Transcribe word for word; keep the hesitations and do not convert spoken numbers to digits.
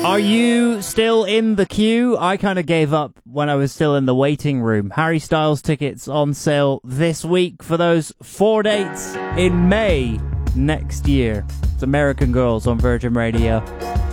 Are you still in the queue? I kind of gave up when I was still in the waiting room. Harry Styles tickets on sale this week for those four dates in May next year. It's American Girls on Virgin Radio.